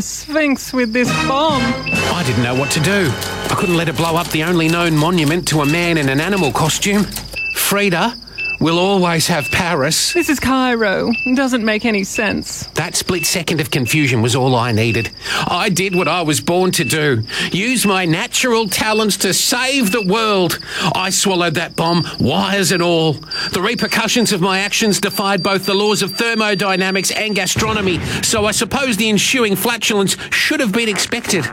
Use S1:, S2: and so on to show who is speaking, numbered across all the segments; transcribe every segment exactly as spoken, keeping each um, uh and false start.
S1: Sphinx with this bomb.
S2: I didn't know what to do. I couldn't let it blow up the only known monument to a man in an animal costume. Frida will always have Paris.
S1: This is Cairo. It doesn't make any sense.
S2: That split second of confusion was all I needed. I did what I was born to do. Use my natural talents to save the world. I swallowed that bomb, wires and all. The repercussions of my actions defied both the laws of thermodynamics and gastronomy, so I suppose the ensuing flatulence should have been expected.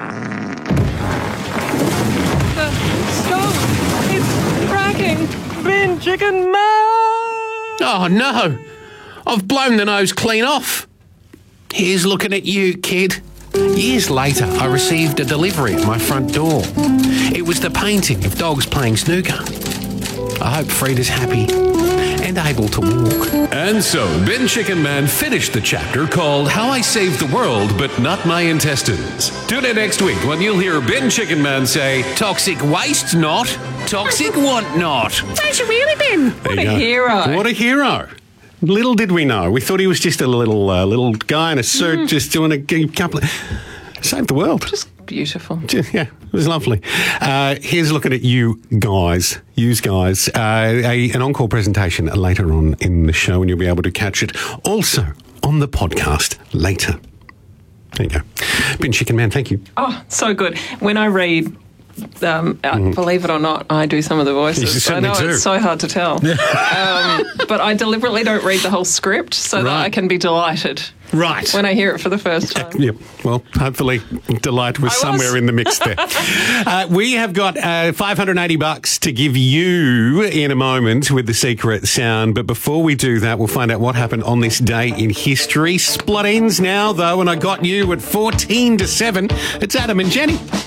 S1: The stove, it's cracking. Bin Chicken Man!
S2: Oh no! I've blown the nose clean off. Here's looking at you, kid. Years later, I received a delivery at my front door. It was the painting of dogs playing snooker. I hope Frida's happy and able to walk.
S3: And so, Bin Chicken Man finished the chapter called How I Saved the World, But Not My Intestines. Tune in next week when you'll hear Bin Chicken Man say,
S2: Toxic waste not, toxic want not.
S4: Where's you really been?
S1: What a hero.
S5: What a hero. Little did we know. We thought he was just a little uh, little guy in a suit
S1: Mm.
S5: just doing a g- couple of... Saved the world.
S1: Just beautiful.
S5: Yeah, it was lovely. Uh, here's looking at you guys, yous guys. Uh, a, an encore presentation later on in the show, and you'll be able to catch it also on the podcast later. There you go. Bin Chicken Man, thank you.
S1: Oh, so good. When I read, um, uh, believe it or not, I do some of the
S5: You
S1: voices. I
S5: certainly
S1: know
S5: do.
S1: it's so hard to tell. um, but I deliberately don't read the whole script so that
S5: Right.
S1: I can be delighted
S5: Right.
S1: when I hear it for the first time.
S5: Yep. Well, hopefully, Delight was
S1: I was.
S5: somewhere in the mix there. uh, we have got uh, five hundred eighty bucks to give you in a moment with the secret sound. But before we do that, we'll find out what happened on this day in history. Split ends now, though, and I got you at fourteen to seven. It's Adam and Jenny.